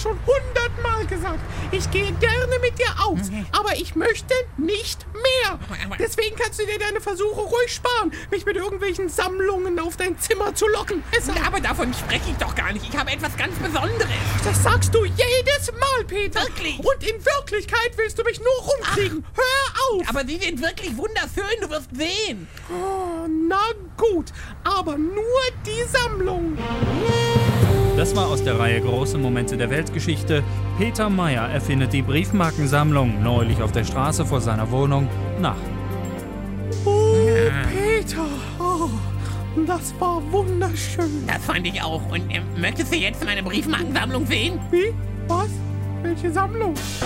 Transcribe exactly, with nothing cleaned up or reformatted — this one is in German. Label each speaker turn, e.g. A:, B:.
A: schon hundertmal gesagt, ich gehe gerne mit dir aus, okay. aber ich möchte nicht mehr. Deswegen kannst du dir deine Versuche ruhig sparen, mich mit irgendwelchen Sammlungen auf dein Zimmer zu locken.
B: Es ja, aber davon spreche ich doch gar nicht. Ich habe etwas ganz Besonderes.
A: Das sagst du jedes Mal, Peter.
B: Wirklich?
A: Und in Wirklichkeit willst du mich nur rumkriegen. Ach, hör auf.
B: Aber sie sind wirklich wunderschön, du wirst sehen.
A: Oh, na gut, aber nur die Sammlung.
C: Das war aus der Reihe Große Momente der Weltgeschichte. Peter Meyer erfindet die Briefmarkensammlung neulich auf der Straße vor seiner Wohnung nach.
A: Oh, ja. Peter, oh, das war wunderschön.
B: Das fand ich auch. Und äh, möchtest du jetzt meine Briefmarkensammlung sehen?
A: Wie? Was? Welche Sammlung?